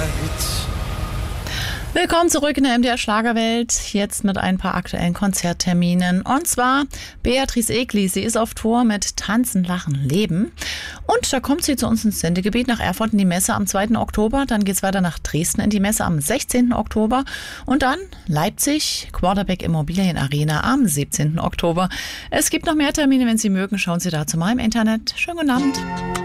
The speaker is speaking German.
Hit. Willkommen zurück in der MDR Schlagerwelt, jetzt mit ein paar aktuellen Konzertterminen. Und zwar Beatrice Egli, sie ist auf Tour mit Tanzen, Lachen, Leben. Und da kommt sie zu uns ins Sendegebiet nach Erfurt in die Messe am 2. Oktober. Dann geht's weiter nach Dresden in die Messe am 16. Oktober. Und dann Leipzig, Quarterback Immobilien Arena am 17. Oktober. Es gibt noch mehr Termine, wenn Sie mögen, schauen Sie dazu mal im Internet. Schönen guten Abend.